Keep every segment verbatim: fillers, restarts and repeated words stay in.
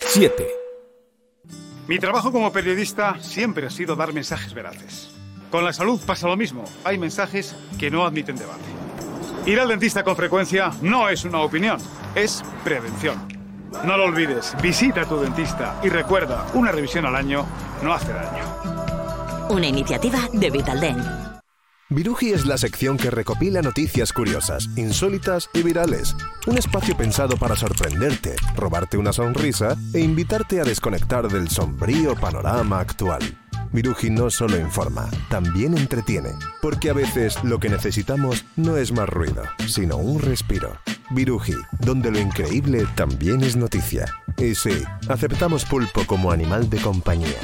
siete. Mi trabajo como periodista siempre ha sido dar mensajes veraces. Con la salud pasa lo mismo. Hay mensajes que no admiten debate. Ir al dentista con frecuencia no es una opinión, es prevención. No lo olvides, visita a tu dentista y recuerda, una revisión al año no hace daño. Una iniciativa de Vitaldent. Viruji es la sección que recopila noticias curiosas, insólitas y virales. Un espacio pensado para sorprenderte, robarte una sonrisa e invitarte a desconectar del sombrío panorama actual. Viruji no solo informa, también entretiene, porque a veces lo que necesitamos no es más ruido, sino un respiro. Viruji, donde lo increíble también es noticia. Y sí, aceptamos pulpo como animal de compañía.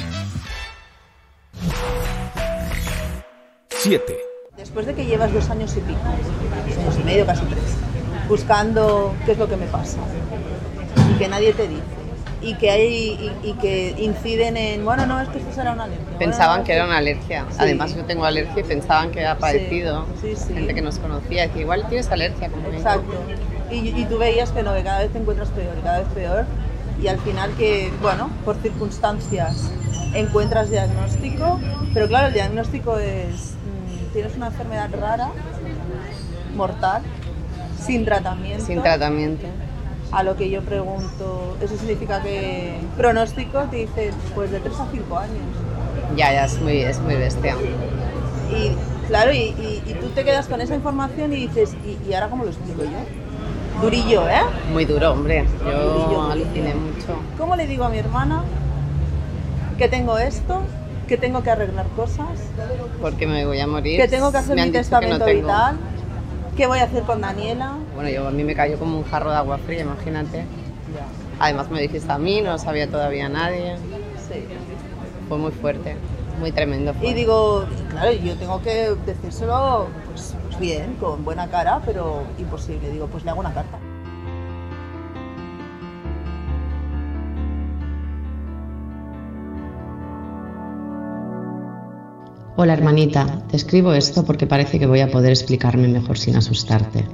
siete. Después de que llevas dos años y pico, dos años y medio, casi tres, buscando qué es lo que me pasa y que nadie te dice y que hay y, y que inciden en, bueno, no, es que esto será una alergia. Pensaban bueno, no, que era una alergia. Sí. Además yo tengo alergia y pensaban que era padecido. Sí, sí, sí. Gente que nos conocía decía, igual tienes alergia. Como Exacto. Y, y tú veías que no, que cada vez te encuentras peor, cada vez peor. Y al final que, bueno, por circunstancias encuentras diagnóstico, pero claro, el diagnóstico es, mmm, tienes una enfermedad rara, mortal, sin tratamiento. Sin tratamiento. A lo que yo pregunto, ¿eso significa que pronóstico? Te dicen, pues de tres a cinco años. Ya, ya, es muy, es muy bestia. Y claro, y, y, y tú te quedas con esa información y dices, ¿y, y ahora cómo lo explico yo? Durillo, ¿eh? Muy duro, hombre. Yo Durillo, aluciné mucho. ¿Cómo le digo a mi hermana que tengo esto, que tengo que arreglar cosas? Porque me voy a morir. Que tengo que hacer mi testamento no vital. ¿Qué voy a hacer con Daniela? Bueno, yo a mí me cayó como un jarro de agua fría, imagínate. Ya. Además me dijiste a mí, no lo sabía todavía nadie. Sí. Fue muy fuerte, muy tremendo. Fue. Y digo, claro, yo tengo que decírselo pues, pues bien, con buena cara, pero imposible. Digo, pues le hago una carta. Hola hermanita, te escribo esto porque parece que voy a poder explicarme mejor sin asustarte.